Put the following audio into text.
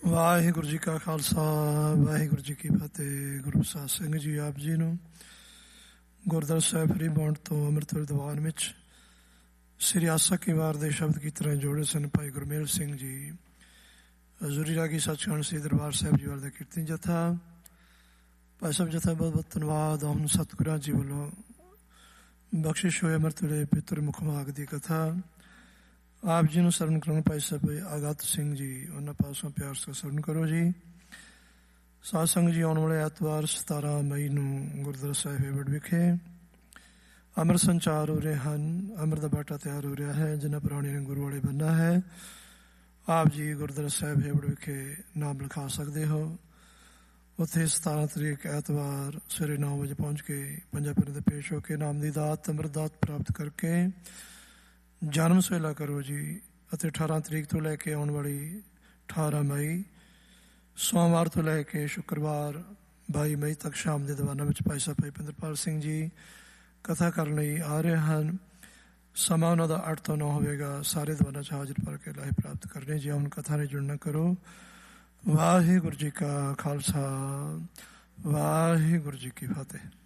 ਵਾਹਿਗੁਰੂ ਜੀ ਕਾ ਖਾਲਸਾ ਵਾਹਿਗੁਰੂ ਜੀ ਕੀ ਫਤਿਹ। ਗੁਰੂ ਪ੍ਰਸਾਦ ਸਿੰਘ ਜੀ ਆਪ ਜੀ ਨੂੰ ਗੁਰਦੁਆਰਾ ਸਾਹਿਬ ਫਰੀਬੌਂਡ ਤੋਂ ਅੰਮ੍ਰਿਤ ਵੇਲੇ ਦੀਵਾਨ ਵਿੱਚ ਸ੍ਰੀ ਆਸਾ ਕੀ ਵਾਰ ਦੇ ਸ਼ਬਦ ਕੀ ਤਰ੍ਹਾਂ ਜੋੜੇ ਸਨ ਭਾਈ ਗੁਰਮੇਲ ਸਿੰਘ ਜੀ। ਹਜ਼ੂਰੀ ਰਾਗੀ ਸੱਚਖੰਡ ਸ੍ਰੀ ਦਰਬਾਰ ਸਾਹਿਬ ਜੀ ਵਾਲੇ ਦਾ ਕੀਰਤਨ ਜਥਾ। ਭਾਈ ਸਾਹਿਬ ਜਥਾ ਬਹੁਤ ਬਹੁਤ ਧੰਨਵਾਦ। ਹੁਣ ਸਤਿਗੁਰਾਂ ਜੀ ਵੱਲੋਂ ਬਖਸ਼ਿਸ਼ ਹੋਏ ਅੰਮ੍ਰਿਤ ਵੇਲੇ ਪਿੱਤਰ ਮੁਖਮਾਗ ਦੀ ਕਥਾ ਆਪ ਜੀ ਨੂੰ ਸਰਵਣ ਕਰਨ ਭਾਈ ਸਾਹਿਬ ਆਗਤ ਸਿੰਘ ਜੀ, ਉਹਨਾਂ ਪਾਸੋਂ ਪਿਆਰ ਸੋ ਸਰਵਣ ਕਰੋ ਜੀ। ਸਾਧ ਸੰਗਤ ਜੀ, ਆਉਣ ਵਾਲੇ ਐਤਵਾਰ 17 ਮਈ ਨੂੰ ਗੁਰਦੁਆਰਾ ਸਾਹਿਬ ਹੇਵੜ ਵਿਖੇ ਅੰਮ੍ਰਿਤ ਸੰਚਾਰ ਹੋ ਰਹੇ ਹਨ। ਅੰਮ੍ਰਿਤ ਦਾ ਬਾਟਾ ਤਿਆਰ ਹੋ ਰਿਹਾ ਹੈ। ਜਿਨ੍ਹਾਂ ਪ੍ਰਾਣੀਆਂ ਨੇ ਗੁਰੂ ਵਾਲੇ ਬਣਨਾ ਹੈ, ਆਪ ਜੀ ਗੁਰਦੁਆਰਾ ਸਾਹਿਬ ਹੇਵੜ ਵਿਖੇ ਨਾਮ ਲਿਖਾ ਸਕਦੇ ਹੋ। ਉੱਥੇ 17 ਤਰੀਕ ਐਤਵਾਰ ਸਵੇਰੇ 9 ਵਜੇ ਪਹੁੰਚ ਕੇ ਪੰਜਾਂ ਪਿਆਰਿਆਂ ਦੇ ਪੇਸ਼ ਹੋ ਕੇ ਨਾਮ ਦੀ ਦਾਤ ਅੰਮ੍ਰਿਤ ਦਾਤ ਪ੍ਰਾਪਤ ਕਰਕੇ ਜਨਮ ਸਵੇਲਾ ਕਰੋ ਜੀ। ਅਤੇ 18 ਤਰੀਕ ਤੋਂ ਲੈ ਕੇ ਆਉਣ ਵਾਲੀ 18 ਮਈ ਸੋਮਵਾਰ ਤੋਂ ਲੈ ਕੇ ਸ਼ੁੱਕਰਵਾਰ 22 ਮਈ ਤੱਕ ਸ਼ਾਮ ਦੇ ਦੀਵਾਨਾਂ ਵਿੱਚ ਭਾਈ ਸਾਹਿਬ ਭਾਈ ਪਿੰਦਰਪਾਲ ਸਿੰਘ ਜੀ ਕਥਾ ਕਰਨ ਲਈ ਆ ਰਹੇ ਹਨ। ਸਮਾਂ ਉਹਨਾਂ ਦਾ 8 ਤੋਂ 9 ਹੋਵੇਗਾ। ਸਾਰੇ ਦੀਵਾਨਾਂ 'ਚ ਹਾਜ਼ਰ ਭਰ ਕੇ ਲਾਹੇ ਪ੍ਰਾਪਤ ਕਰਨੇ ਜੀ। ਹੁਣ ਕਥਾ ਨੇ ਜੁੜਨਾ ਕਰੋ। ਵਾਹਿਗੁਰੂ ਜੀ ਕਾ ਖਾਲਸਾ ਵਾਹਿਗੁਰੂ ਜੀ ਕੀ ਫਤਿਹ।